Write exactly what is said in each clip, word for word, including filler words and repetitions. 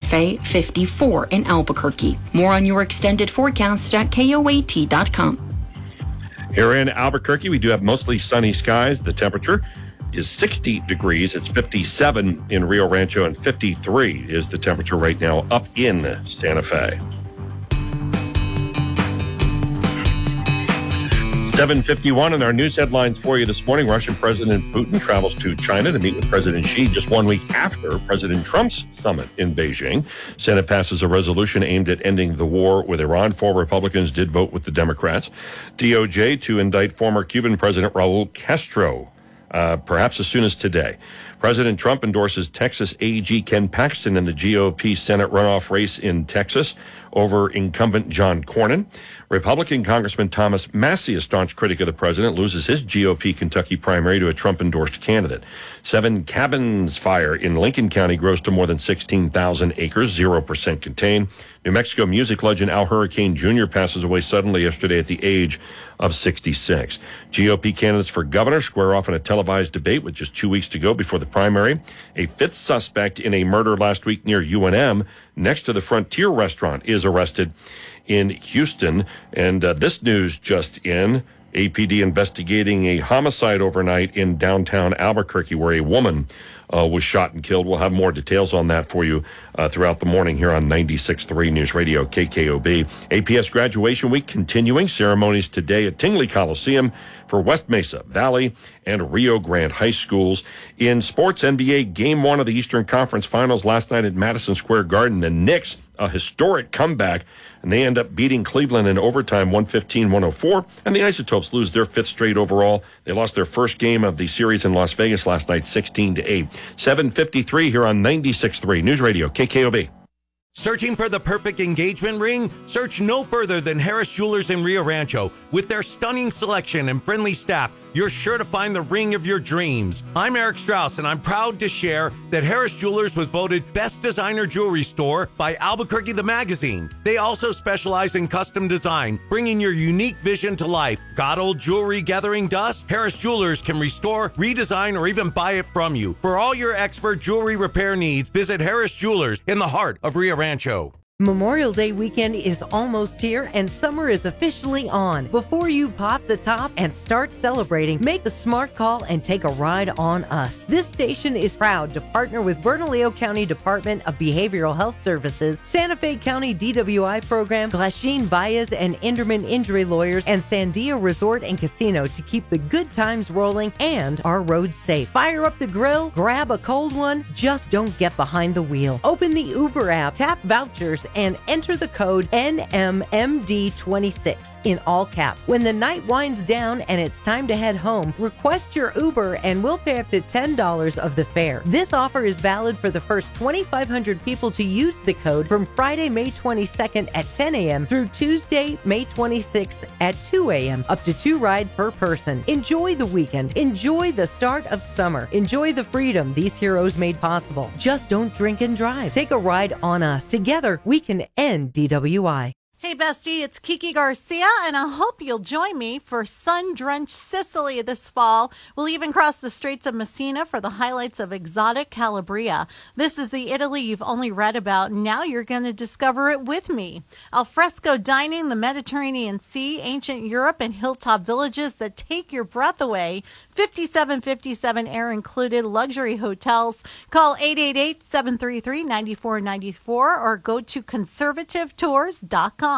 Fe fifty-four in Albuquerque. More on your extended forecast at K O A T dot com. Here in Albuquerque, we do have mostly sunny skies. The temperature is sixty degrees. It's fifty-seven in Rio Rancho, and fifty-three is the temperature right now up in Santa Fe. seven fifty-one in our news headlines for you this morning. Russian President Putin travels to China to meet with President Xi just one week after President Trump's summit in Beijing. Senate passes a resolution aimed at ending the war with Iran. Four Republicans did vote with the Democrats. D O J to indict former Cuban President Raul Castro, uh, perhaps as soon as today. President Trump endorses Texas A G Ken Paxton in the G O P Senate runoff race in Texas over incumbent John Cornyn. Republican Congressman Thomas Massie, a staunch critic of the president, loses his G O P Kentucky primary to a Trump-endorsed candidate. Seven cabins fire in Lincoln County grows to more than sixteen thousand acres, zero percent contained. New Mexico music legend Al Hurricane Junior passes away suddenly yesterday at the age of sixty-six. G O P candidates for governor square off in a televised debate with just two weeks to go before the primary. A fifth suspect in a murder last week near U N M next to the Frontier restaurant is arrested in Houston. And uh, this news just in, A P D investigating a homicide overnight in downtown Albuquerque where a woman uh, was shot and killed. We'll have more details on that for you uh, throughout the morning here on ninety-six point three News Radio K K O B. A P S graduation week continuing. Ceremonies today at Tingley Coliseum for West Mesa, Valley, and Rio Grande High Schools. In sports, N B A Game one of the Eastern Conference Finals last night at Madison Square Garden. The Knicks, a historic comeback, and they end up beating Cleveland in overtime one fifteen one oh four, and the Isotopes lose their fifth straight overall. They lost their first game of the series in Las Vegas last night, sixteen to eight. seven fifty-three here on ninety-six point three News Radio K K O B. Searching for the perfect engagement ring? Search no further than Harris Jewelers in Rio Rancho. With their stunning selection and friendly staff, you're sure to find the ring of your dreams. I'm Eric Strauss, and I'm proud to share that Harris Jewelers was voted Best Designer Jewelry Store by Albuquerque the Magazine. They also specialize in custom design, bringing your unique vision to life. Got old jewelry gathering dust? Harris Jewelers can restore, redesign, or even buy it from you. For all your expert jewelry repair needs, visit Harris Jewelers in the heart of Rio Rancho. Memorial Day weekend is almost here and summer is officially on. Before you pop the top and start celebrating, make the smart call and take a ride on us. This station is proud to partner with Bernalillo County Department of Behavioral Health Services, Santa Fe County D W I Program, Glasheen Baez and Enderman Injury Lawyers, and Sandia Resort and Casino to keep the good times rolling and our roads safe. Fire up the grill, grab a cold one, just don't get behind the wheel. Open the Uber app, tap vouchers, and enter the code N M M D twenty-six in all caps. When the night winds down and it's time to head home, request your Uber and we'll pay up to ten dollars of the fare. This offer is valid for the first twenty-five hundred people to use the code from Friday, May twenty-second at ten a.m. through Tuesday, May twenty-sixth at two a.m. Up to two rides per person. Enjoy the weekend. Enjoy the start of summer. Enjoy the freedom these heroes made possible. Just don't drink and drive. Take a ride on us. Together, we can end D W I. Hey, bestie, it's Kiki Garcia, and I hope you'll join me for sun-drenched Sicily this fall. We'll even cross the Straits of Messina for the highlights of exotic Calabria. This is the Italy you've only read about. Now you're going to discover it with me. Alfresco dining, the Mediterranean Sea, ancient Europe, and hilltop villages that take your breath away. fifty-seven fifty-seven air included, luxury hotels. Call eight eight eight, seven three three, nine four nine four or go to conservative tours dot com.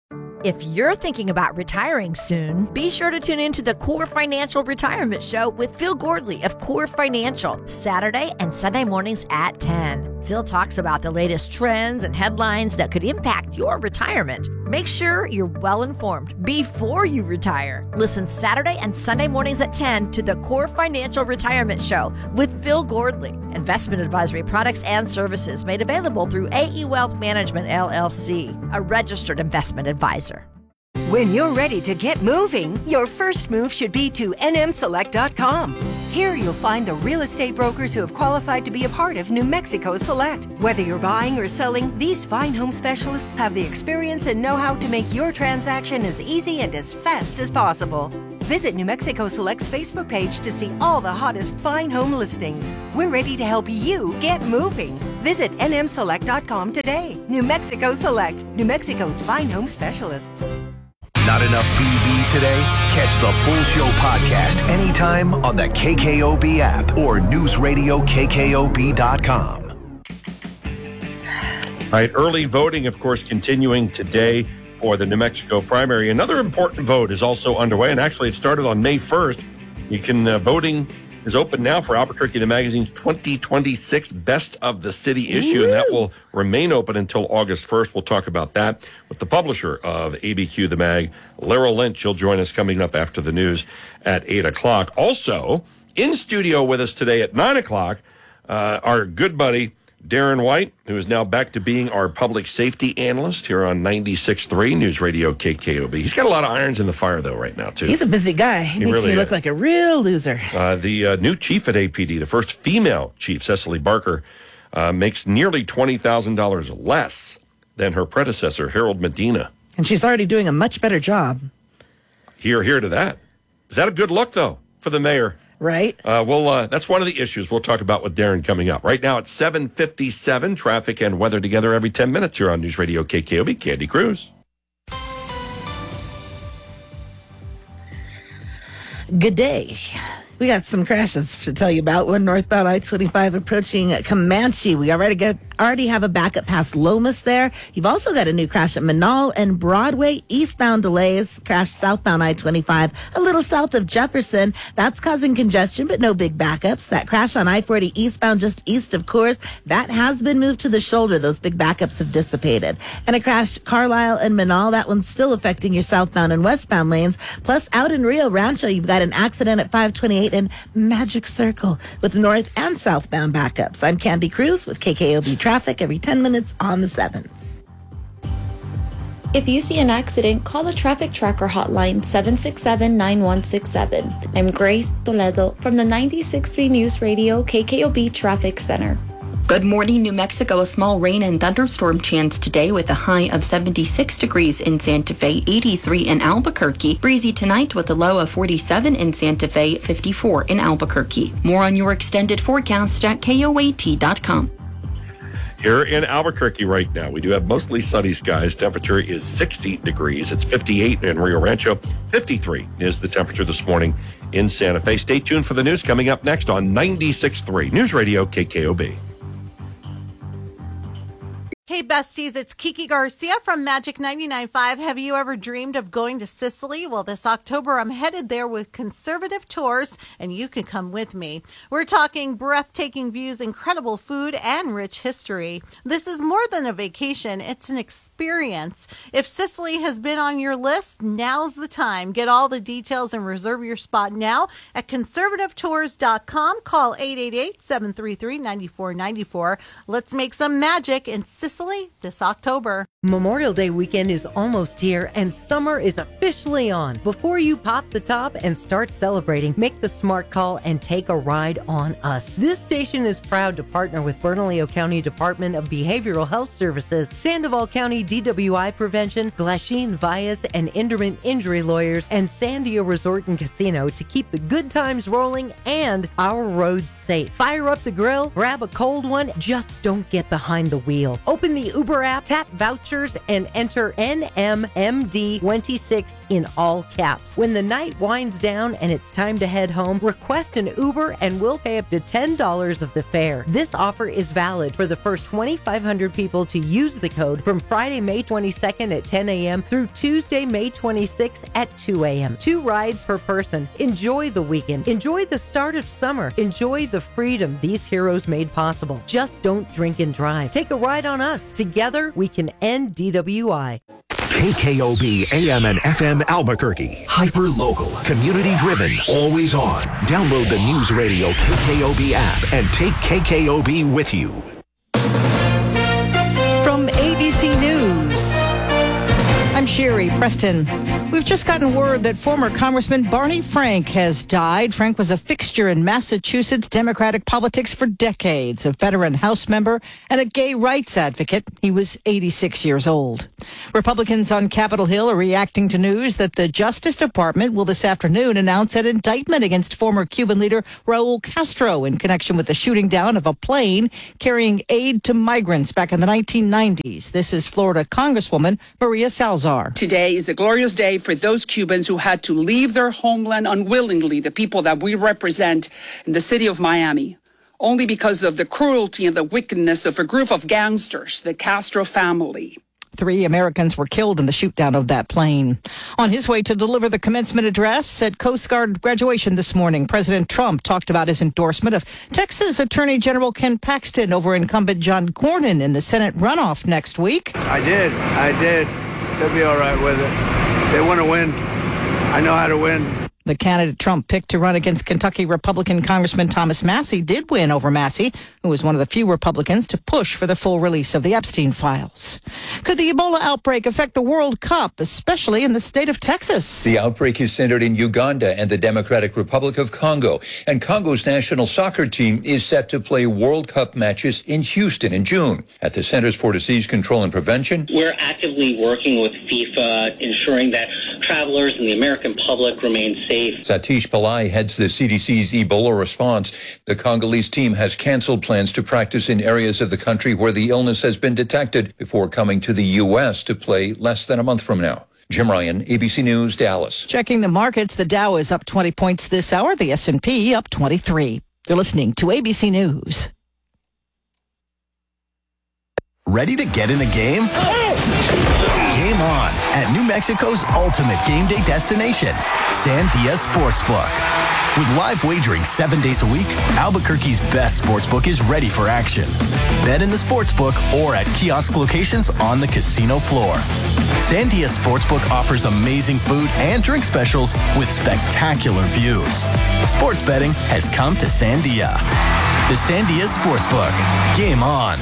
If you're thinking about retiring soon, be sure to tune in to the Core Financial Retirement Show with Phil Gordley of Core Financial, Saturday and Sunday mornings at ten. Phil talks about the latest trends and headlines that could impact your retirement. Make sure you're well informed before you retire. Listen Saturday and Sunday mornings at ten to the Core Financial Retirement Show with Phil Gordley. Investment advisory products and services made available through A E Wealth Management, L L C, a registered investment advisor. When you're ready to get moving, your first move should be to N M select dot com. Here you'll find the real estate brokers who have qualified to be a part of New Mexico Select. Whether you're buying or selling, these fine home specialists have the experience and know-how to make your transaction as easy and as fast as possible. Visit New Mexico Select's Facebook page to see all the hottest fine home listings. We're ready to help you get moving. Visit N M Select dot com today. New Mexico Select, New Mexico's fine home specialists. Not enough P V today? Catch the full show podcast anytime on the K K O B app or news radio K K O B dot com. All right, early voting, of course, continuing today for the New Mexico primary. Another important vote is also underway, and actually it started on May first. You can, uh, voting is open now for Albuquerque the Magazine's twenty twenty-six Best of the City issue, Woo! And that will remain open until August first. We'll talk about that with the publisher of A B Q The Mag, Lara Lynch. She'll join us coming up after the news at eight o'clock. Also, in studio with us today at nine o'clock, uh, our good buddy, Darren White, who is now back to being our public safety analyst here on ninety-six point three News Radio K K O B. He's got a lot of irons in the fire, though, right now, too. He's a busy guy. He, he makes really me look is. like a real loser. Uh, the uh, new chief at A P D, the first female chief, Cecily Barker, uh, makes nearly twenty thousand dollars less than her predecessor, Harold Medina. And she's already doing a much better job. Here, here to that. Is that a good look, though, for the mayor? Right. Uh, well, uh, that's one of the issues we'll talk about with Darren coming up. Right now, it's seven fifty-seven. Traffic and weather together every ten minutes here on News Radio K K O B. Candy Cruz. Good day. We got some crashes to tell you about. One northbound I twenty-five approaching Comanche. We already get, already have a backup past Lomas there. You've also got a new crash at Manal and Broadway. Eastbound delays. Crash southbound I twenty-five a little south of Jefferson. That's causing congestion, but no big backups. That crash on I forty eastbound just east of Coors, that has been moved to the shoulder. Those big backups have dissipated. And a crash Carlisle and Manal. That one's still affecting your southbound and westbound lanes. Plus, out in Rio Rancho, you've got an accident at five twenty-eight in Magic Circle with north and southbound backups. I'm Candy Cruz with K K O B Traffic every ten minutes on the sevens. If you see an accident, call the Traffic Tracker hotline seven six seven, nine one six seven. I'm Grace Toledo from the ninety-six point three News Radio K K O B Traffic Center. Good morning, New Mexico. A small rain and thunderstorm chance today with a high of seventy-six degrees in Santa Fe, eighty-three in Albuquerque. Breezy tonight with a low of forty-seven in Santa Fe, fifty-four in Albuquerque. More on your extended forecast at K O A T dot com. Here in Albuquerque right now, we do have mostly sunny skies. Temperature is sixty degrees. It's fifty-eight in Rio Rancho. fifty-three is the temperature this morning in Santa Fe. Stay tuned for the news coming up next on ninety-six point three News Radio K K O B. Hey, besties, it's Kiki Garcia from Magic ninety-nine point five. Have you ever dreamed of going to Sicily? Well, this October, I'm headed there with Conservative Tours, and you can come with me. We're talking breathtaking views, incredible food, and rich history. This is more than a vacation. It's an experience. If Sicily has been on your list, now's the time. Get all the details and reserve your spot now at conservative tours dot com. Call eight eight eight, seven three three, nine four nine four. Let's make some magic in Sicily this October. Memorial Day weekend is almost here and summer is officially on. Before you pop the top and start celebrating, make the smart call and take a ride on us. This station is proud to partner with Bernalillo County Department of Behavioral Health Services, Sandoval County D W I Prevention, Glasheen Vias and Inderman Injury Lawyers, and Sandia Resort and Casino to keep the good times rolling and our roads safe. Fire up the grill, grab a cold one, just don't get behind the wheel. Open the Uber app, tap vouchers, and enter N M M D twenty-six in all caps. When the night winds down and it's time to head home, request an Uber and we'll pay up to ten dollars of the fare. This offer is valid for the first twenty-five hundred people to use the code from Friday, May twenty-second at ten a.m. through Tuesday, May twenty-sixth at two a.m. Two rides per person. Enjoy the weekend. Enjoy the start of summer. Enjoy the freedom these heroes made possible. Just don't drink and drive. Take a ride on us. Together, we can end D W I. K K O B A M and F M Albuquerque. Hyper local. Community driven. Always on. Download the News Radio K K O B app and take K K O B with you. From A B C News, I'm Sherry Preston. We've just gotten word that former Congressman Barney Frank has died. Frank was a fixture in Massachusetts Democratic politics for decades, a veteran House member and a gay rights advocate. He was eighty-six years old. Republicans on Capitol Hill are reacting to news that the Justice Department will this afternoon announce an indictment against former Cuban leader Raul Castro in connection with the shooting down of a plane carrying aid to migrants back in the nineteen nineties. This is Florida Congresswoman Maria Salazar. Today is a glorious day for those Cubans who had to leave their homeland unwillingly, the people that we represent in the city of Miami, only because of the cruelty and the wickedness of a group of gangsters, the Castro family. Three Americans were killed in the shootdown of that plane. On his way to deliver the commencement address at Coast Guard graduation this morning, President Trump talked about his endorsement of Texas Attorney General Ken Paxton over incumbent John Cornyn in the Senate runoff next week. I did. I did. They'll be all right with it. They want to win. I know how to win. The candidate Trump picked to run against Kentucky Republican Congressman Thomas Massie did win over Massie, who was one of the few Republicans to push for the full release of the Epstein files. Could the Ebola outbreak affect the World Cup, especially in the state of Texas? The outbreak is centered in Uganda and the Democratic Republic of Congo. And Congo's national soccer team is set to play World Cup matches in Houston in June. At the Centers for Disease Control and Prevention, we're actively working with FIFA, ensuring that travelers and the American public remain safe. Satish Pillai heads the C D C's Ebola response. The Congolese team has canceled plans to practice in areas of the country where the illness has been detected before coming to the U S to play less than a month from now. Jim Ryan, A B C News, Dallas. Checking the markets, the Dow is up twenty points this hour, the S and P up twenty-three. You're listening to A B C News. Ready to get in the game? Game on at New Mexico's ultimate game day destination, Sandia Sportsbook. With live wagering seven days a week, Albuquerque's best sportsbook is ready for action. Bet in the sportsbook or at kiosk locations on the casino floor. Sandia Sportsbook offers amazing food and drink specials with spectacular views. Sports betting has come to Sandia. The Sandia Sportsbook. Game on.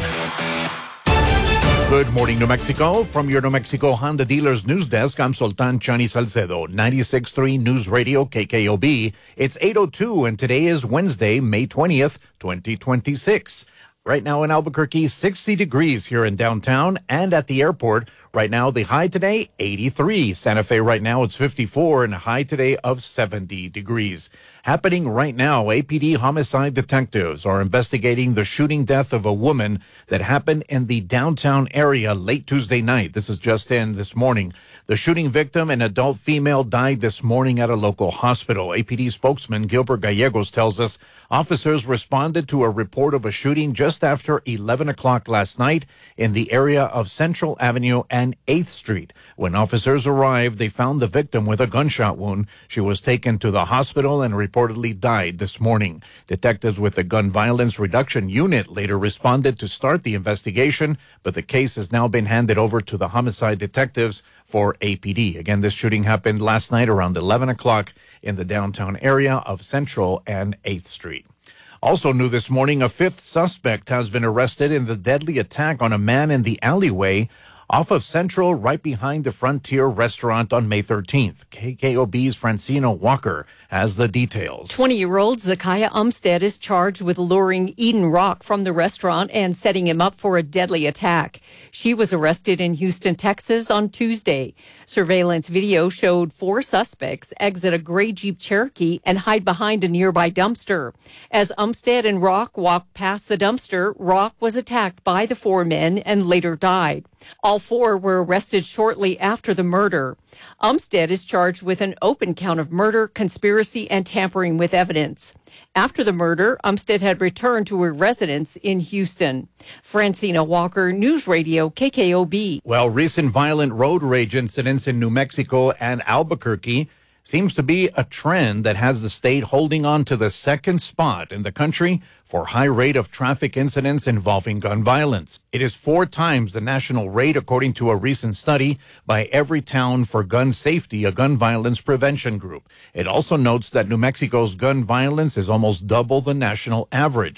Good morning, New Mexico. From your New Mexico Honda Dealers News Desk, I'm Sultan Chani Salcedo, ninety-six point three News Radio K K O B. It's eight oh two, and today is Wednesday, May twentieth, twenty twenty-six. Right now in Albuquerque, sixty degrees here in downtown and at the airport. Right now, the high today, eighty-three. Santa Fe right now, it's fifty-four, and a high today of seventy degrees. Happening right now, A P D homicide detectives are investigating the shooting death of a woman that happened in the downtown area late Tuesday night. This is just in this morning. The shooting victim, an adult female, died this morning at a local hospital. A P D spokesman Gilbert Gallegos tells us officers responded to a report of a shooting just after eleven o'clock last night in the area of Central Avenue and eighth Street. When officers arrived, they found the victim with a gunshot wound. She was taken to the hospital and reportedly died this morning. Detectives with the Gun Violence Reduction Unit later responded to start the investigation, but the case has now been handed over to the homicide detectives for A P D. Again, this shooting happened last night around eleven o'clock in the downtown area of Central and eighth Street. Also new this morning, a fifth suspect has been arrested in the deadly attack on a man in the alleyway off of Central, right behind the Frontier restaurant on May thirteenth. K K O B's Francina Walker has the details. twenty-year-old Zakiah Umstead is charged with luring Eden Rock from the restaurant and setting him up for a deadly attack. She was arrested in Houston, Texas on Tuesday. Surveillance video showed four suspects exit a gray Jeep Cherokee and hide behind a nearby dumpster. As Umstead and Rock walked past the dumpster, Rock was attacked by the four men and later died. All four were arrested shortly after the murder. Umstead is charged with an open count of murder, conspiracy, and tampering with evidence. After the murder, Umstead had returned to her residence in Houston. Francina Walker, News Radio, K K O B. Well, recent violent road rage incidents in New Mexico and Albuquerque seems to be a trend that has the state holding on to the second spot in the country for high rate of traffic incidents involving gun violence. It is four times the national rate, according to a recent study by Everytown for Gun Safety, a gun violence prevention group. It also notes that New Mexico's gun violence is almost double the national average.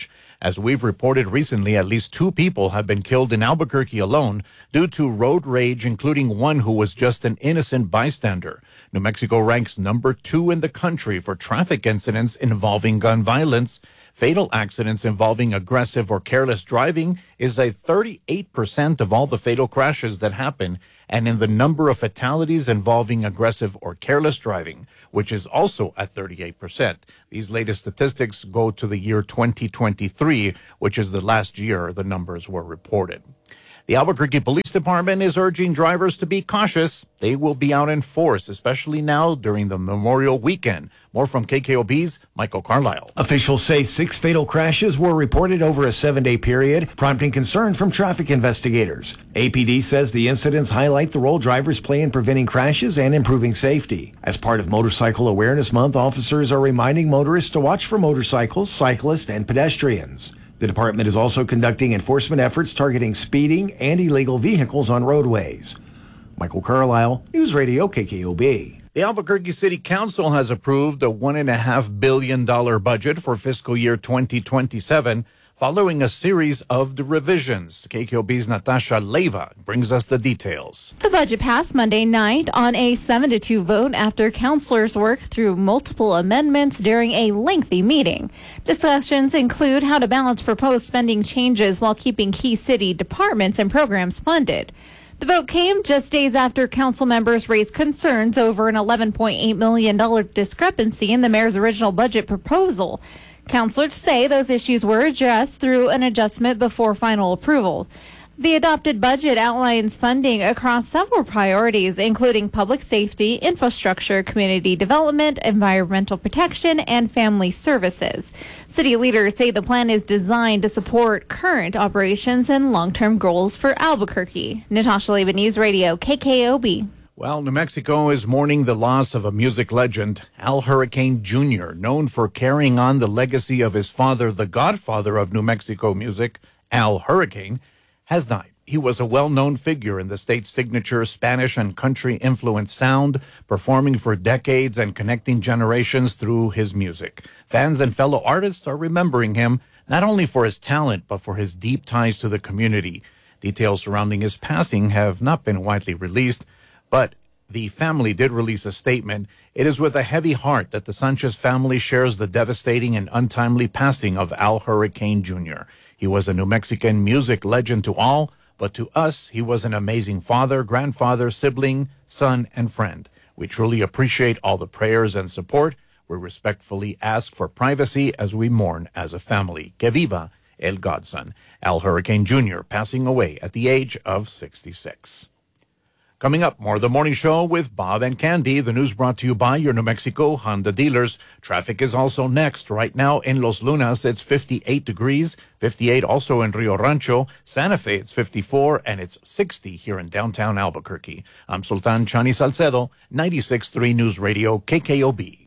As we've reported recently, at least two people have been killed in Albuquerque alone due to road rage, including one who was just an innocent bystander. New Mexico ranks number two in the country for traffic incidents involving gun violence. Fatal accidents involving aggressive or careless driving is a thirty-eight percent of all the fatal crashes that happen, and in the number of fatalities involving aggressive or careless driving, which is also at thirty-eight percent. These latest statistics go to the year twenty twenty-three, which is the last year the numbers were reported. The Albuquerque Police Department is urging drivers to be cautious. They will be out in force, especially now during the Memorial Weekend. More from K K O B's Michael Carlisle. Officials say six fatal crashes were reported over a seven-day period, prompting concern from traffic investigators. A P D says the incidents highlight the role drivers play in preventing crashes and improving safety. As part of Motorcycle Awareness Month, officers are reminding motorists to watch for motorcycles, cyclists, and pedestrians. The department is also conducting enforcement efforts targeting speeding and illegal vehicles on roadways. Michael Carlisle, News Radio K K O B. The Albuquerque City Council has approved a one point five billion dollars budget for fiscal year twenty twenty-seven, following a series of revisions. K K O B's Natasha Leyva brings us the details. The budget passed Monday night on a seven to two vote after councilors worked through multiple amendments during a lengthy meeting. Discussions include how to balance proposed spending changes while keeping key city departments and programs funded. The vote came just days after council members raised concerns over an eleven point eight million dollars discrepancy in the mayor's original budget proposal. Councilors say those issues were addressed through an adjustment before final approval. The adopted budget outlines funding across several priorities, including public safety, infrastructure, community development, environmental protection, and family services. City leaders say the plan is designed to support current operations and long-term goals for Albuquerque. Natasha Leyva, News Radio, K K O B. Well, New Mexico is mourning the loss of a music legend, Al Hurricane Junior, known for carrying on the legacy of his father, the godfather of New Mexico music, Al Hurricane, has died. He was a well-known figure in the state's signature Spanish and country-influenced sound, performing for decades and connecting generations through his music. Fans and fellow artists are remembering him not only for his talent, but for his deep ties to the community. Details surrounding his passing have not been widely released, but the family did release a statement. It is with a heavy heart that the Sanchez family shares the devastating and untimely passing of Al Hurricane Junior He was a New Mexican music legend to all, but to us, he was an amazing father, grandfather, sibling, son, and friend. We truly appreciate all the prayers and support. We respectfully ask for privacy as we mourn as a family. Que viva el godson. Al Hurricane Junior passing away at the age of sixty-six. Coming up, more of the morning show with Bob and Candy. The news brought to you by your New Mexico Honda dealers. Traffic is also next. Right now in Los Lunas, it's fifty-eight degrees, fifty-eight also in Rio Rancho. Santa Fe, it's fifty-four, and it's sixty here in downtown Albuquerque. I'm Sultan Chani Salcedo, ninety-six point three News Radio, K K O B.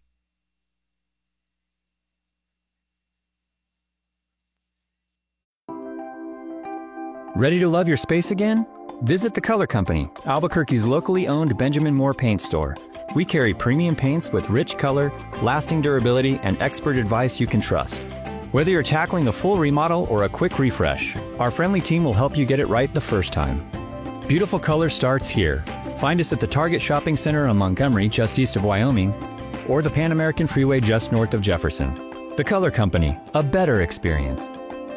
Ready to love your space again? Visit The Color Company, Albuquerque's locally owned Benjamin Moore paint store. We carry premium paints with rich color, lasting durability, and expert advice you can trust. Whether you're tackling a full remodel or a quick refresh, our friendly team will help you get it right the first time. Beautiful color starts here. Find us at the Target Shopping Center on Montgomery, just east of Wyoming, or the Pan American Freeway just north of Jefferson. The Color Company, a better experience.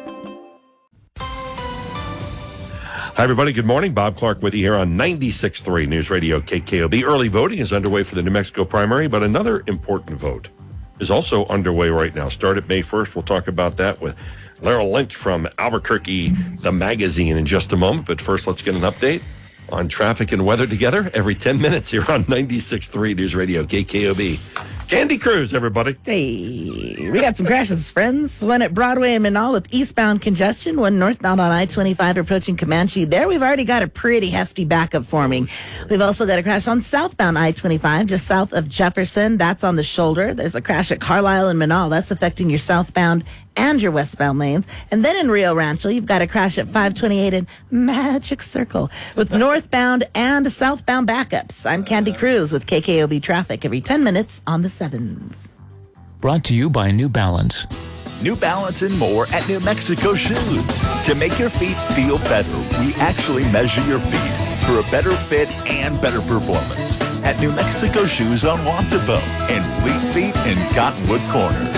Hi, everybody. Good morning. Bob Clark with you here on ninety-six point three News Radio K K O B. Early voting is underway for the New Mexico primary, but another important vote is also underway right now. Started May first. We'll talk about that with Lara Lynch from Albuquerque, the magazine, in just a moment. But first, let's get an update on traffic and weather together every ten minutes here on ninety-six point three News Radio K K O B. Candy Cruz, everybody. Hey, we got some crashes, friends. One at Broadway and Manal with eastbound congestion. One northbound on I twenty-five approaching Comanche. There we've already got a pretty hefty backup forming. We've also got a crash on southbound I twenty-five just south of Jefferson. That's on the shoulder. There's a crash at Carlisle and Manal. That's affecting your southbound and your westbound lanes. And then in Rio Rancho, you've got a crash at five twenty-eight in Magic Circle with northbound and southbound backups. I'm Candy Cruz with K K O B Traffic every ten minutes on the sevens. Brought to you by New Balance. New Balance, and more at New Mexico Shoes. To make your feet feel better, we actually measure your feet for a better fit and better performance at New Mexico Shoes on Wantabo and Fleet Feet in Cottonwood Corners.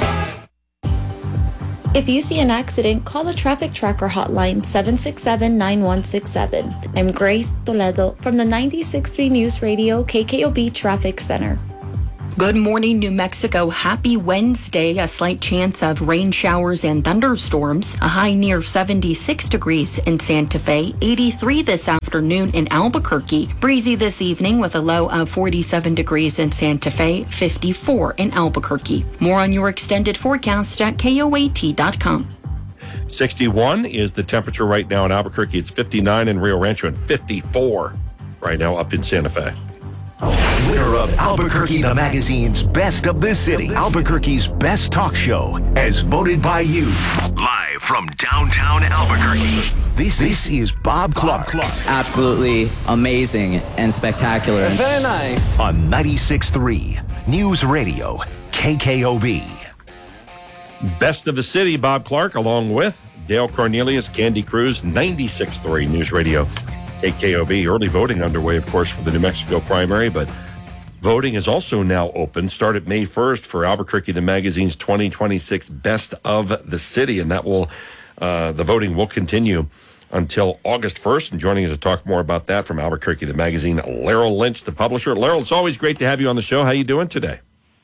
If you see an accident, call the Traffic Tracker hotline seven six seven, nine one six seven. I'm Grace Toledo from the ninety-six point three News Radio K K O B Traffic Center. Good morning, New Mexico. Happy Wednesday. A slight chance of rain showers and thunderstorms. A high near seventy-six degrees in Santa Fe. eighty-three this afternoon in Albuquerque. Breezy this evening with a low of forty-seven degrees in Santa Fe. fifty-four in Albuquerque. More on your extended forecast at K O A T dot com. sixty-one is the temperature right now in Albuquerque. It's fifty-nine in Rio Rancho and fifty-four right now up in Santa Fe. Winner of Albuquerque the Magazine's Best of the City, Albuquerque's Best Talk Show, as voted by you. Live from downtown Albuquerque, this, this is Bob Clark. Bob Clark. Absolutely amazing and spectacular. Very nice. On ninety-six point three News Radio, K K O B. Best of the City, Bob Clark, along with Dale Cornelius, Candy Cruz, ninety-six point three News Radio, K K O B. Early voting underway, of course, for the New Mexico primary, but voting is also now open. Start at May first for Albuquerque the Magazine's twenty twenty-six Best of the City, and that will uh, the voting will continue until August first. And joining us to talk more about that from Albuquerque the Magazine, Laryl Lynch, the publisher. Laryl, it's always great to have you on the show. How you doing today?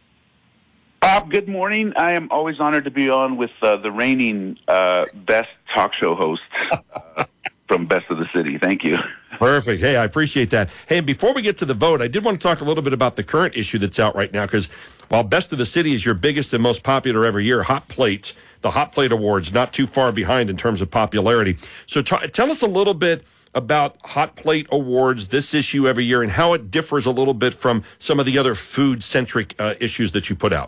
Bob, good morning. I am always honored to be on with uh, the reigning uh, best talk show host uh, from Best of the City. Thank you. Perfect. Hey, I appreciate that. Hey, and before we get to the vote, I did want to talk a little bit about the current issue that's out right now, because while Best of the City is your biggest and most popular every year, Hot Plates, the Hot Plate Awards, not too far behind in terms of popularity. So t- tell us a little bit about Hot Plate Awards, this issue every year, and how it differs a little bit from some of the other food-centric uh, issues that you put out.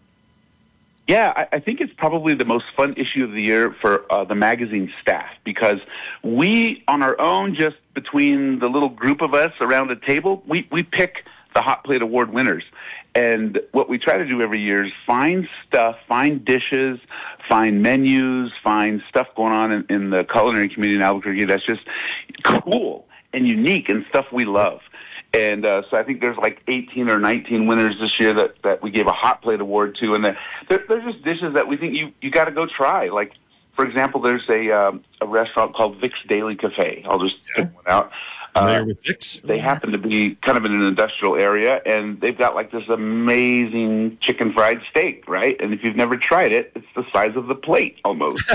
Yeah, I, I think it's probably the most fun issue of the year for uh, the magazine staff, because we, on our own, just between the little group of us around the table, we, we pick the Hot Plate Award winners. And what we try to do every year is find stuff, find dishes, find menus, find stuff going on in, in the culinary community in Albuquerque that's just cool and unique and stuff we love. And uh, so I think there's like eighteen or nineteen winners this year that, that we gave a Hot Plate Award to. And they're, they're just dishes that we think you, you got to go try. Like, for example, there's a um, a restaurant called Vic's Daily Cafe. I'll just yeah. pick one out. Familiar uh, with Vic's? They happen to be kind of in an industrial area, and they've got like this amazing chicken fried steak, right? And if you've never tried it, it's the size of the plate almost.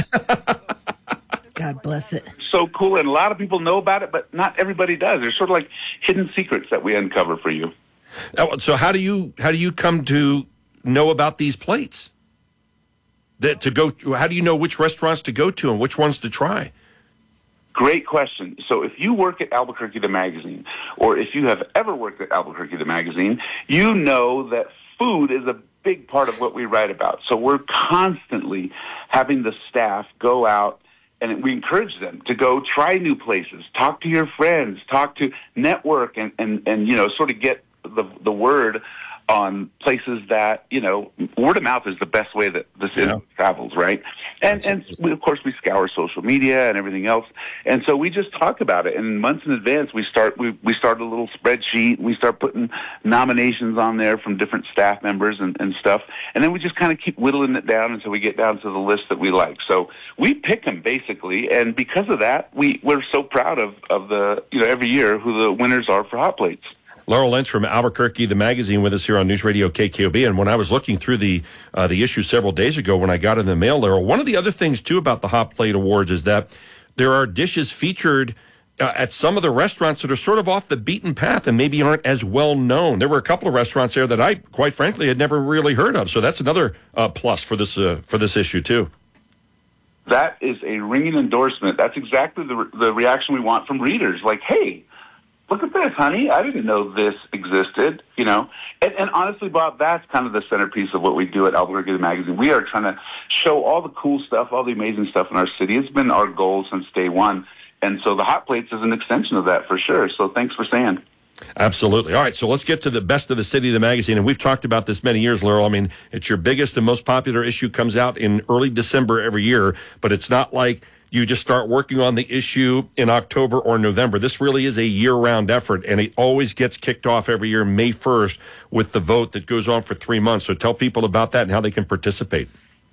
God bless it. So cool, and a lot of people know about it, but not everybody does. There's sort of like hidden secrets that we uncover for you. So how do you how do you come to know about these plates? That to go, how do you know which restaurants to go to and which ones to try? Great question. So if you work at Albuquerque the Magazine, or if you have ever worked at Albuquerque the Magazine, you know that food is a big part of what we write about. So we're constantly having the staff go out, and we encourage them to go try new places, talk to your friends, talk to network, and, and, and you know, sort of get the the word on places that, you know, word of mouth is the best way that this yeah. travels, right? And and we, of course we scour social media and everything else, and so we just talk about it. And months in advance, we start we we start a little spreadsheet. And we start putting nominations on there from different staff members and, and stuff, and then we just kind of keep whittling it down until we get down to the list that we like. So we pick them basically, and because of that, we we're so proud of of the you know every year who the winners are for Hot Plates. Laryl Lynch from Albuquerque, the magazine, with us here on News Radio K K O B. And when I was looking through the uh, the issue several days ago when I got it in the mail, Laryl, one of the other things, too, about the Hot Plate Awards is that there are dishes featured uh, at some of the restaurants that are sort of off the beaten path and maybe aren't as well known. There were a couple of restaurants there that I, quite frankly, had never really heard of. So that's another uh, plus for this uh, for this issue, too. That is a ringing endorsement. That's exactly the the reaction we want from readers. Like, hey, look at this, honey. I didn't know this existed, you know. And, and honestly, Bob, that's kind of the centerpiece of what we do at Albuquerque the Magazine. We are trying to show all the cool stuff, all the amazing stuff in our city. It's been our goal since day one. And so the Hot Plates is an extension of that for sure. So thanks for saying. Absolutely. All right, so let's get to the best of the city, the magazine. And we've talked about this many years, Laurel. I mean, it's your biggest and most popular issue, comes out in early December every year, but it's not like you just start working on the issue in October or November. This really is a year-round effort, and it always gets kicked off every year, May first, with the vote that goes on for three months. So tell people about that and how they can participate.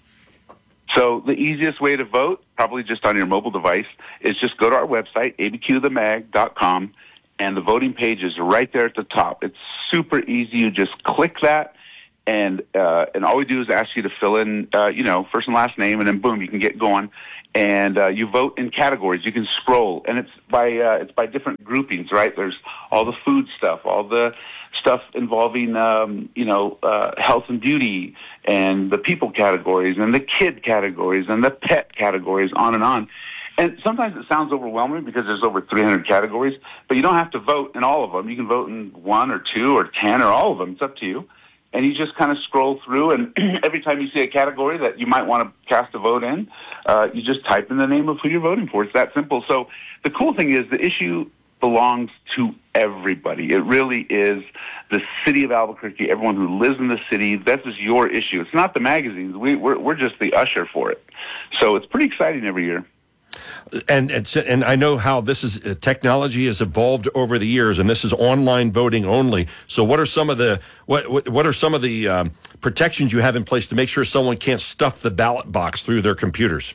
So the easiest way to vote, probably just on your mobile device, is just go to our website, a b q the mag dot com, and the voting page is right there at the top. It's super easy. You just click that, and uh, and all we do is ask you to fill in, uh, you know, first and last name, and then boom, you can get going. And uh, you vote in categories. You can scroll, and it's by uh, it's by different groupings, right? There's all the food stuff, all the stuff involving, um, you know, uh, health and beauty, and the people categories, and the kid categories, and the pet categories, on and on. And sometimes it sounds overwhelming because there's over three hundred categories, but you don't have to vote in all of them. You can vote in one or two or ten or all of them. It's up to you. And you just kind of scroll through, and every time you see a category that you might want to cast a vote in, uh, you just type in the name of who you're voting for. It's that simple. So the cool thing is the issue belongs to everybody. It really is the city of Albuquerque, everyone who lives in the city. This is your issue. It's not the magazines. We, we're, we're just the usher for it. So it's pretty exciting every year. And it's, and I know how this is uh, technology has evolved over the years, and this is online voting only. So, what are some of the what what, what are some of the um, protections you have in place to make sure someone can't stuff the ballot box through their computers?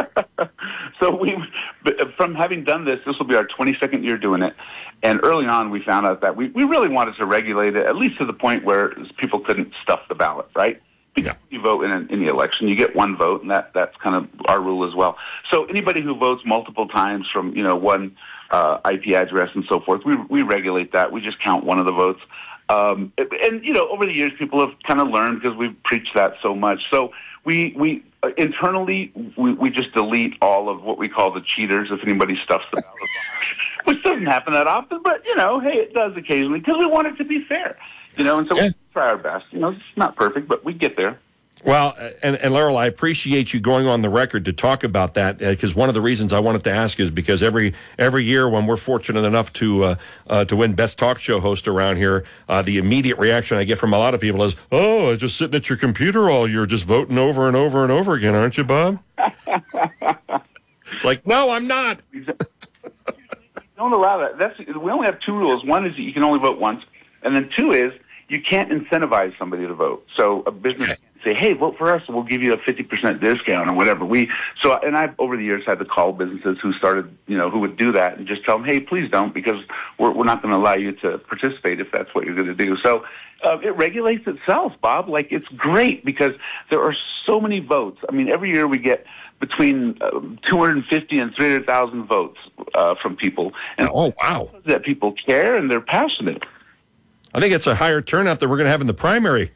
So we, from having done this, this will be our twenty-second year doing it. And early on, we found out that we, we really wanted to regulate it, at least to the point where people couldn't stuff the ballot, right? Because yeah. you vote in, an, in the election, you get one vote, and that, that's kind of our rule as well. So anybody who votes multiple times from, you know, one uh, I P address and so forth, we we regulate that. We just count one of the votes. Um, and, you know, over the years, people have kind of learned because we've preached that so much. So we, we uh, internally, we, we just delete all of what we call the cheaters if anybody stuffs the ballot box, which doesn't happen that often, but, you know, hey, it does occasionally because we want it to be fair. You know, and so yeah. we try our best. You know, it's not perfect, but we get there. Well, and, and Laurel, I appreciate you going on the record to talk about that, because uh, one of the reasons I wanted to ask is because every every year when we're fortunate enough to uh, uh, to win Best Talk Show Host around here, uh, the immediate reaction I get from a lot of people is, oh, just sitting at your computer all year, just voting over and over and over again, aren't you, Bob? It's like, no, I'm not. Don't allow that. That's we only have two rules. One is that you can only vote once, and then two is you can't incentivize somebody to vote. So a business can't say, hey, vote for us, we'll give you a fifty percent discount or whatever. We so and I've over the years had to call businesses who started, you know, who would do that and just tell them, hey, please don't, because we're we're not going to allow you to participate if that's what you're going to do. So uh, it regulates itself, Bob. Like, it's great because there are so many votes. I mean, every year we get between uh, two hundred fifty and three hundred thousand votes uh, from people. And oh, wow. That people care and they're passionate. I think it's a higher turnout than we're going to have in the primary.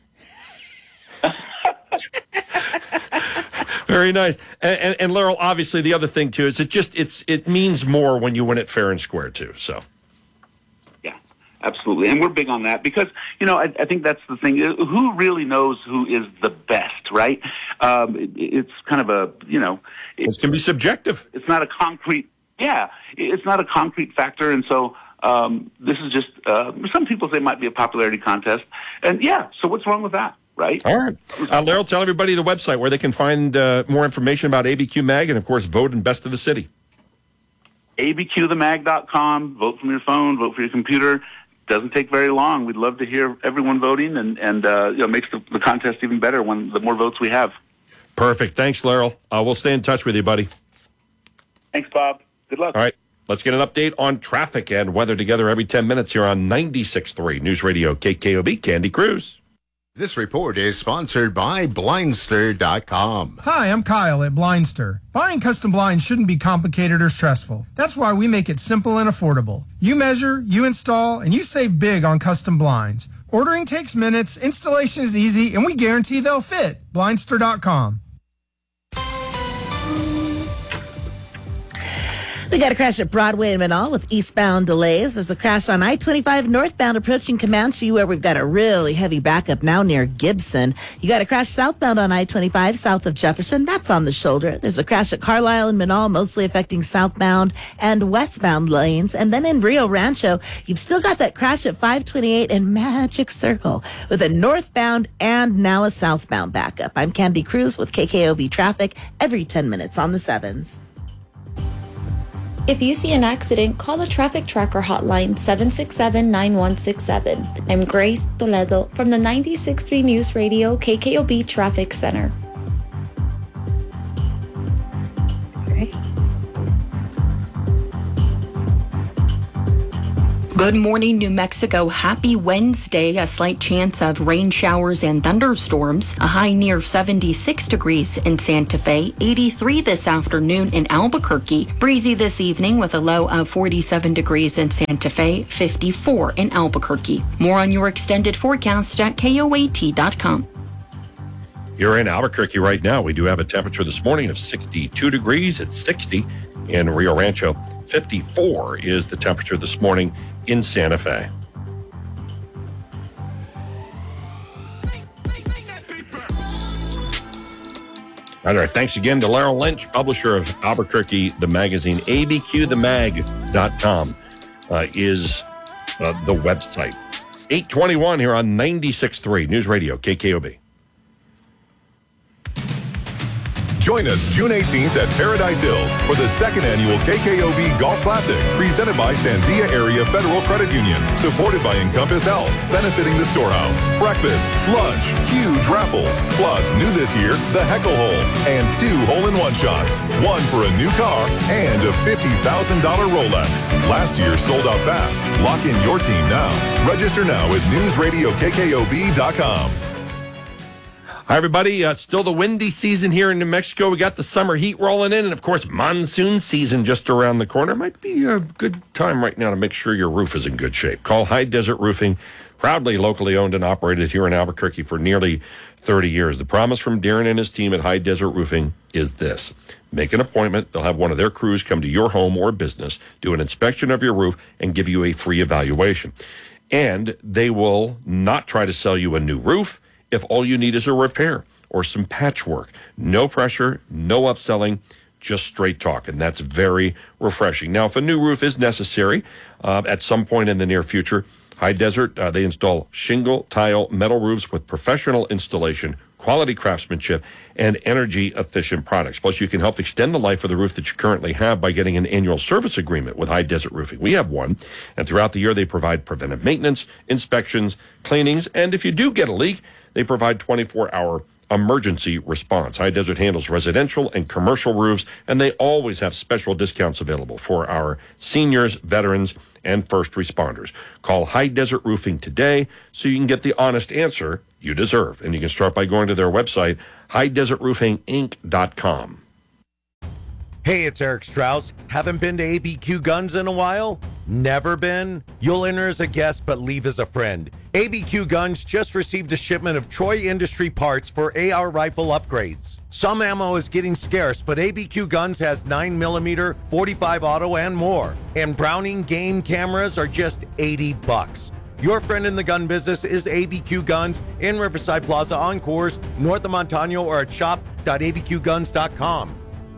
Very nice. And, and, and Laurel, obviously, the other thing, too, is it just it's it means more when you win it fair and square, too. So, yeah, absolutely. And we're big on that because, you know, I, I think that's the thing. Who really knows who is the best, right? Um, it, it's kind of a, you know. It, it can be subjective. It's not a concrete, yeah, it's not a concrete factor. And so um, this is just, uh, some people say it might be a popularity contest. And, yeah, so what's wrong with that? Right. All right. Uh, Laurel, tell everybody the website where they can find uh, more information about A B Q Mag and, of course, vote in Best of the City. a b q the mag dot com. Vote from your phone. Vote for your computer. Doesn't take very long. We'd love to hear everyone voting, and, and uh, you know, makes the, the contest even better when the more votes we have. Perfect. Thanks, Laurel. Uh, we'll stay in touch with you, buddy. Thanks, Bob. Good luck. All right. Let's get an update on traffic and weather together every ten minutes here on ninety-six point three News Radio K K O B. Candy Cruz. This report is sponsored by Blindster dot com. Hi, I'm Kyle at Blindster. Buying custom blinds shouldn't be complicated or stressful. That's why we make it simple and affordable. You measure, you install, and you save big on custom blinds. Ordering takes minutes, installation is easy, and we guarantee they'll fit. Blindster dot com. We got a crash at Broadway and Manal with eastbound delays. There's a crash on I twenty-five northbound approaching Comanche where we've got a really heavy backup now near Gibson. You got a crash southbound on I twenty-five south of Jefferson. That's on the shoulder. There's a crash at Carlisle and Manal, mostly affecting southbound and westbound lanes. And then in Rio Rancho, you've still got that crash at five twenty-eight and Magic Circle with a northbound and now a southbound backup. I'm Candy Cruz with K K O B Traffic every ten minutes on the sevens. If you see an accident, call the Traffic Tracker hotline seven six seven, nine one six seven. I'm Grace Toledo from the ninety-six point three News Radio K K O B Traffic Center. Good morning, New Mexico. Happy Wednesday. A slight chance of rain showers and thunderstorms. A high near seventy-six degrees in Santa Fe. eighty-three this afternoon in Albuquerque. Breezy this evening with a low of forty-seven degrees in Santa Fe. fifty-four in Albuquerque. More on your extended forecast at K O A T dot com. You're in Albuquerque right now. We do have a temperature this morning of sixty-two degrees. It's sixty in Rio Rancho. fifty-four is the temperature this morning in Santa Fe. All right, thanks again to Laurel Lynch, publisher of Albuquerque, the magazine. A B Q the mag dot com uh, is uh, the website. eight twenty-one here on ninety-six point three News Radio, K K O B. Join us June eighteenth at Paradise Hills for the second annual K K O B Golf Classic, presented by Sandia Area Federal Credit Union, supported by Encompass Health, benefiting the Storehouse. Breakfast, lunch, huge raffles, plus new this year, the Heckle Hole, and two hole-in-one shots, one for a new car and a fifty thousand dollars Rolex. Last year sold out fast. Lock in your team now. Register now at news radio K K O B dot com. Hi, everybody. Uh, it's still the windy season here in New Mexico. We got the summer heat rolling in, and, of course, monsoon season just around the corner. Might be a good time right now to make sure your roof is in good shape. Call High Desert Roofing, proudly locally owned and operated here in Albuquerque for nearly thirty years. The promise from Darren and his team at High Desert Roofing is this. Make an appointment. They'll have one of their crews come to your home or business, do an inspection of your roof, and give you a free evaluation. And they will not try to sell you a new roof if all you need is a repair or some patchwork. No pressure, no upselling, just straight talk, and that's very refreshing. Now, if a new roof is necessary uh, at some point in the near future, High Desert, uh, they install shingle, tile, metal roofs with professional installation, quality craftsmanship, and energy-efficient products. Plus, you can help extend the life of the roof that you currently have by getting an annual service agreement with High Desert Roofing. We have one, and throughout the year, they provide preventive maintenance, inspections, cleanings, and if you do get a leak, they provide twenty-four hour emergency response. High Desert handles residential and commercial roofs, and they always have special discounts available for our seniors, veterans, and first responders. Call High Desert Roofing today so you can get the honest answer you deserve. And you can start by going to their website, high desert roofing inc dot com. Hey, it's Eric Strauss. Haven't been to A B Q Guns in a while? Never been? You'll enter as a guest but leave as a friend. A B Q Guns just received a shipment of Troy Industry parts for A R rifle upgrades. Some ammo is getting scarce, but A B Q Guns has nine millimeter, forty-five auto, and more. And Browning game cameras are just eighty bucks. Your friend in the gun business is A B Q Guns in Riverside Plaza Encores, north of Montano, or at shop dot a b q guns dot com.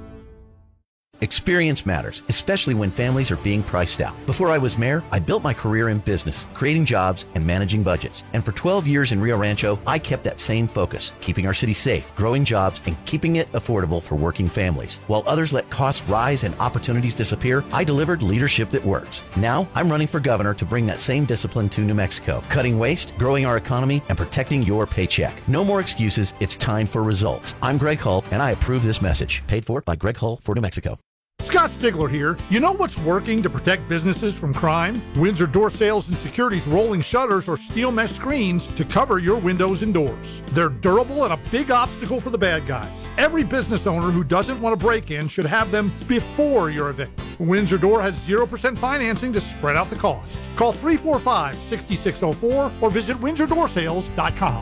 Experience matters, especially when families are being priced out. Before I was mayor, I built my career in business, creating jobs and managing budgets. And for twelve years in Rio Rancho, I kept that same focus, keeping our city safe, growing jobs, and keeping it affordable for working families. While others let costs rise and opportunities disappear, I delivered leadership that works. Now, I'm running for governor to bring that same discipline to New Mexico, cutting waste, growing our economy, and protecting your paycheck. No more excuses. It's time for results. I'm Greg Hull, and I approve this message. Paid for by Greg Hull for New Mexico. Scott Stigler here. You know what's working to protect businesses from crime? Windsor Door Sales and Security's rolling shutters or steel mesh screens to cover your windows and doors. They're durable and a big obstacle for the bad guys. Every business owner who doesn't want to break in should have them before you're evicted. Windsor Door has zero percent financing to spread out the cost. Call three four five, six six zero four or visit windsor door sales dot com.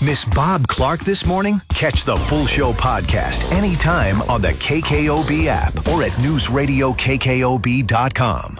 Miss Bob Clark this morning? Catch the full show podcast anytime on the K K O B app or at news radio K K O B dot com.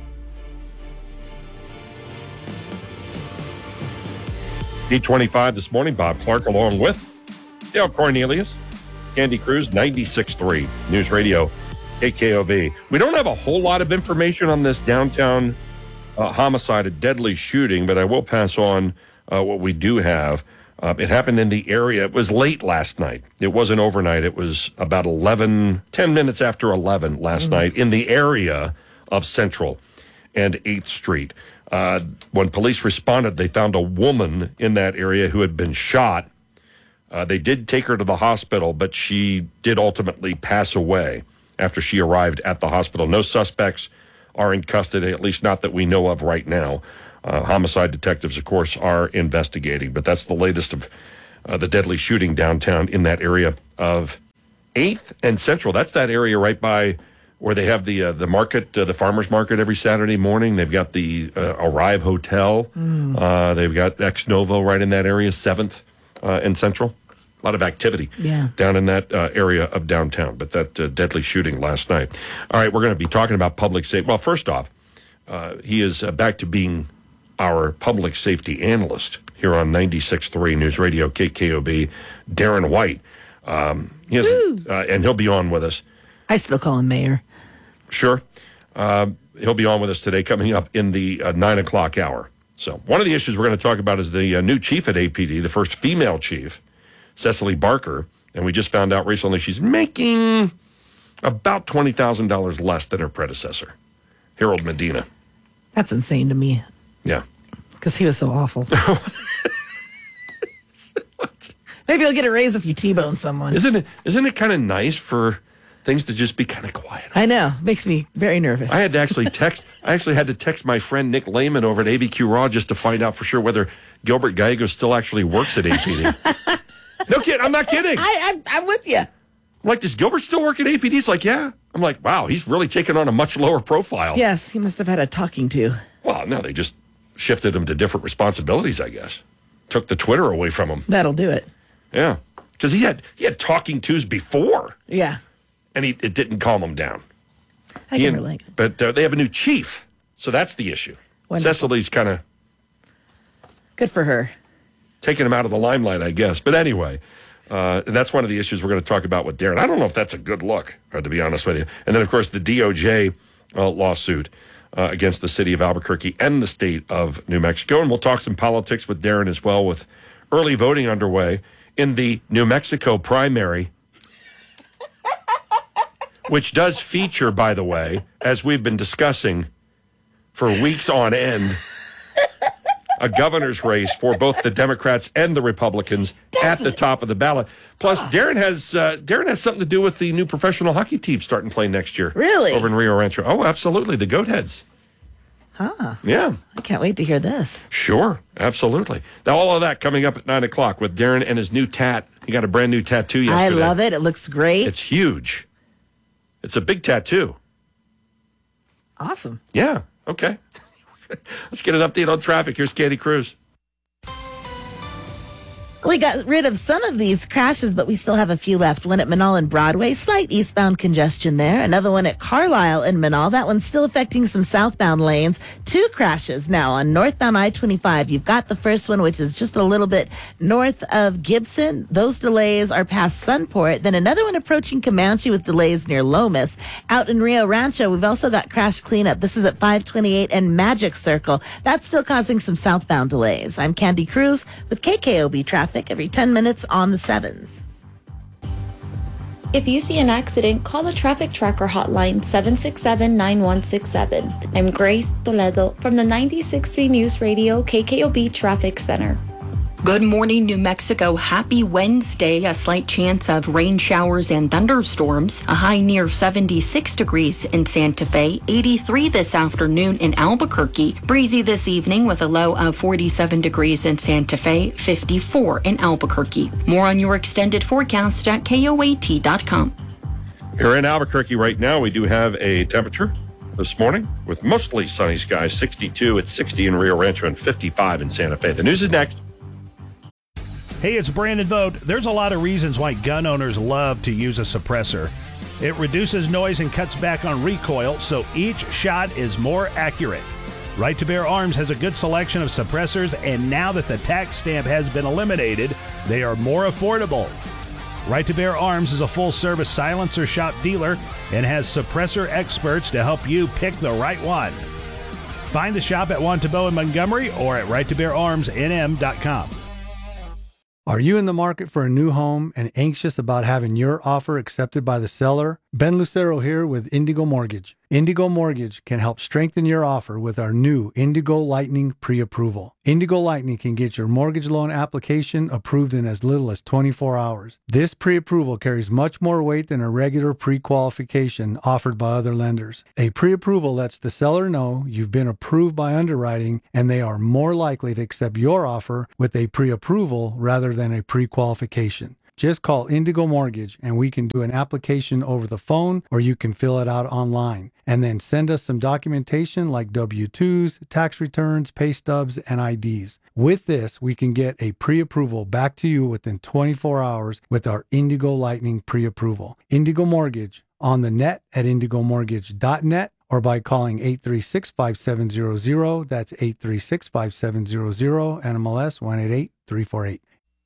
D twenty-five this morning, Bob Clark along with Dale Cornelius, Candy Cruz, ninety-six point three News Radio K K O B. We don't have a whole lot of information on this downtown uh, homicide, a deadly shooting, but I will pass on uh, what we do have. Uh, it happened in the area. It was late last night. It wasn't overnight. It was about eleven, ten minutes after eleven last mm-hmm. night in the area of Central and eighth Street. Uh, when police responded, they found a woman in that area who had been shot. Uh, they did take her to the hospital, but she did ultimately pass away after she arrived at the hospital. No suspects are in custody, at least not that we know of right now. Uh, homicide detectives, of course, are investigating, but that's the latest of uh, the deadly shooting downtown in that area of eighth and Central. That's that area right by where they have the uh, the market, uh, the farmer's market every Saturday morning. They've got the uh, Arrive Hotel. Mm. Uh, they've got Ex Novo right in that area, seventh uh, and Central. A lot of activity yeah. down in that uh, area of downtown, but that uh, deadly shooting last night. All right, we're going to be talking about public safety. Well, first off, uh, he is uh, back to being our public safety analyst here on ninety-six point three News Radio K K O B, Darren White. Um, he has, uh, and he'll be on with us. I still call him Mayor. Sure. Uh, he'll be on with us today coming up in the uh, nine o'clock hour. So one of the issues we're going to talk about is the uh, new chief at A P D, the first female chief, Cecily Barker. And we just found out recently she's making about twenty thousand dollars less than her predecessor, Harold Medina. That's insane to me. Yeah. Because he was so awful. Maybe he'll get a raise if you T-bone someone. Isn't it, isn't it kind of nice for things to just be kind of quiet? I know. Makes me very nervous. I had to actually text, I actually had to text my friend Nick Lehman over at A B Q Raw just to find out for sure whether Gilbert Gallegos still actually works at A P D. No kidding. I'm not kidding. I, I, I'm with you. I'm like, does Gilbert still work at A P D? It's like, yeah. I'm like, wow, he's really taken on a much lower profile. Yes, he must have had a talking to. Well, no, they just shifted him to different responsibilities, I guess. Took the Twitter away from him. That'll do it. Yeah. Because he had he had talking tos before. Yeah. And he it didn't calm him down. I he can and, relate. But uh, they have a new chief. So that's the issue. Wonderful. Cecily's kind of... Good for her. Taking him out of the limelight, I guess. But anyway, uh, that's one of the issues we're going to talk about with Darren. I don't know if that's a good look, uh, to be honest with you. And then, of course, the D O J uh, lawsuit uh, against the city of Albuquerque and the state of New Mexico. And we'll talk some politics with Darren as well, with early voting underway in the New Mexico primary, which does feature, by the way, as we've been discussing for weeks on end, a governor's race for both the Democrats and the Republicans at the top of the ballot. Plus, Darren has uh, Darren has something to do with the new professional hockey team starting play next year. Really? Over in Rio Rancho. Oh, absolutely. The Goatheads. Huh. Yeah. I can't wait to hear this. Sure. Absolutely. Now, all of that coming up at nine o'clock with Darren and his new tat. He got a brand new tattoo yesterday. I love it. It looks great. It's huge. It's a big tattoo. Awesome. Yeah. Okay. Let's get an update on traffic. Here's Candy Cruz. We got rid of some of these crashes, but we still have a few left. One at Menaul and Broadway, slight eastbound congestion there. Another one at Carlisle and Menaul. That one's still affecting some southbound lanes. Two crashes now on northbound I twenty-five. You've got the first one, which is just a little bit north of Gibson. Those delays are past Sunport. Then another one approaching Comanche with delays near Lomas. Out in Rio Rancho, we've also got crash cleanup. This is at five twenty-eight and Magic Circle. That's still causing some southbound delays. I'm Candy Cruz with K K O B Traffic. Every ten minutes on the sevens. If you see an accident, call the Traffic Tracker hotline seven six seven, nine one six seven. I'm Grace Toledo from the ninety-six point three News Radio K K O B Traffic Center. Good morning, New Mexico. Happy Wednesday. A slight chance of rain showers and thunderstorms. A high near seventy-six degrees in Santa Fe. eighty-three this afternoon in Albuquerque. Breezy this evening with a low of forty-seven degrees in Santa Fe. fifty-four in Albuquerque. More on your extended forecast at K O A T dot com. Here in Albuquerque right now, we do have a temperature this morning with mostly sunny skies. sixty-two at sixty in Rio Rancho and fifty-five in Santa Fe. The news is next. Hey, it's Brandon Vogt. There's a lot of reasons why gun owners love to use a suppressor. It reduces noise and cuts back on recoil, so each shot is more accurate. Right to Bear Arms has a good selection of suppressors, and now that the tax stamp has been eliminated, they are more affordable. Right to Bear Arms is a full-service silencer shop dealer and has suppressor experts to help you pick the right one. Find the shop at Wantabo in Montgomery or at right to bear arms n m dot com. Are you in the market for a new home and anxious about having your offer accepted by the seller? Ben Lucero here with Indigo Mortgage. Indigo Mortgage can help strengthen your offer with our new Indigo Lightning pre-approval. Indigo Lightning can get your mortgage loan application approved in as little as twenty-four hours. This pre-approval carries much more weight than a regular pre-qualification offered by other lenders. A pre-approval lets the seller know you've been approved by underwriting and they are more likely to accept your offer with a pre-approval rather than a pre-qualification. Just call Indigo Mortgage and we can do an application over the phone or you can fill it out online. And then send us some documentation like W two's, tax returns, pay stubs, and I Ds. With this, we can get a pre-approval back to you within twenty-four hours with our Indigo Lightning pre-approval. Indigo Mortgage on the net at indigo mortgage dot net or by calling eight three six, five seven zero zero. That's eight three six, five seven zero zero, N M L S one eight eight, three four eight.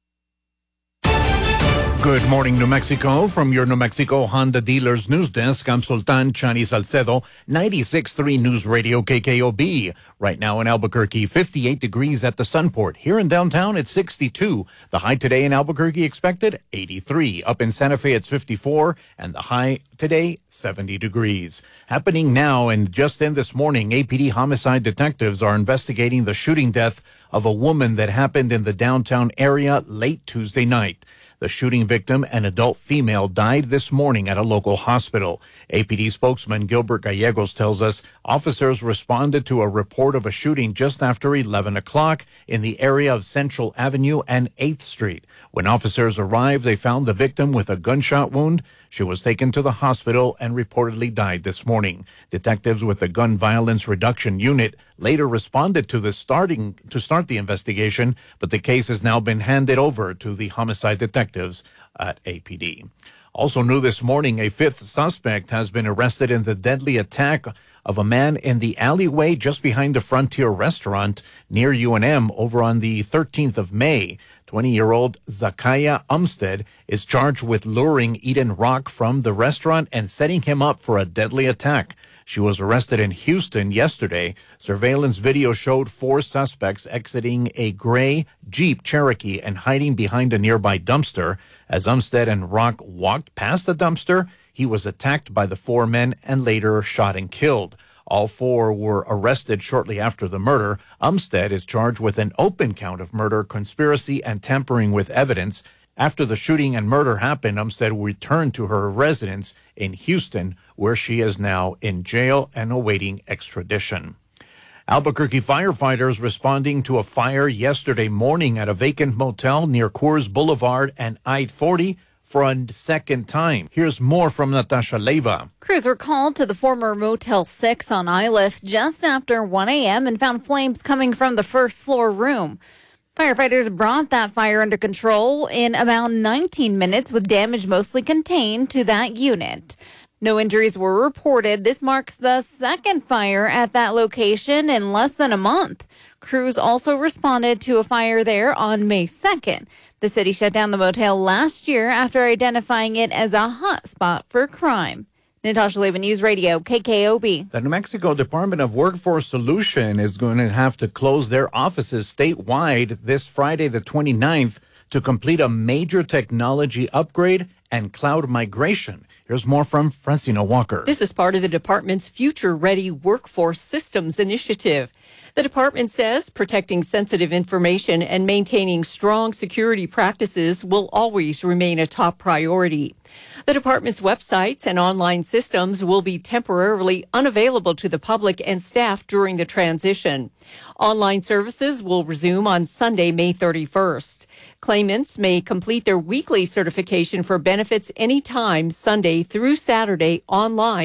Good morning, New Mexico. From your New Mexico Honda Dealers News Desk, I'm Sultan Chani Salcedo, ninety-six point three News Radio K K O B. Right now in Albuquerque, fifty-eight degrees at the Sunport. Here in downtown, it's sixty-two. The high today in Albuquerque expected, eighty-three. Up in Santa Fe, it's fifty-four. And the high today, seventy degrees. Happening now and just in this morning, A P D homicide detectives are investigating the shooting death of a woman that happened in the downtown area late Tuesday night. The shooting victim, an adult female, died this morning at a local hospital. A P D spokesman Gilbert Gallegos tells us officers responded to a report of a shooting just after eleven o'clock in the area of Central Avenue and eighth Street. When officers arrived, they found the victim with a gunshot wound. She was taken to the hospital and reportedly died this morning. Detectives with the Gun Violence Reduction Unit later responded to the starting to start the investigation, but the case has now been handed over to the homicide detectives at A P D. Also new this morning, a fifth suspect has been arrested in the deadly attack of a man in the alleyway just behind the Frontier restaurant near U N M over on the thirteenth of May. twenty-year-old Zakaya Umstead is charged with luring Eden Rock from the restaurant and setting him up for a deadly attack. She was arrested in Houston yesterday. Surveillance video showed four suspects exiting a gray Jeep Cherokee and hiding behind a nearby dumpster. As Umstead and Rock walked past the dumpster, he was attacked by the four men and later shot and killed. All four were arrested shortly after the murder. Umstead is charged with an open count of murder, conspiracy, and tampering with evidence. After the shooting and murder happened, Umstead returned to her residence in Houston, where she is now in jail and awaiting extradition. Albuquerque firefighters responding to a fire yesterday morning at a vacant motel near Coors Boulevard and I forty for a second time. Here's more from Natasha Leyva. Crews were called to the former Motel six on Iliff just after one a.m. and found flames coming from the first floor room. Firefighters brought that fire under control in about nineteen minutes, with damage mostly contained to that unit. No injuries were reported. This marks the second fire at that location in less than a month. Crews also responded to a fire there on May second. The city shut down the motel last year after identifying it as a hot spot for crime. Natasha Leyva, News Radio, K K O B. The New Mexico Department of Workforce Solution is going to have to close their offices statewide this Friday, the twenty-ninth, to complete a major technology upgrade and cloud migration. Here's more from Francina Walker. This is part of the department's Future Ready Workforce Systems Initiative. The department says protecting sensitive information and maintaining strong security practices will always remain a top priority. The department's websites and online systems will be temporarily unavailable to the public and staff during the transition. Online services will resume on Sunday, May thirty-first. Claimants may complete their weekly certification for benefits anytime Sunday through Saturday online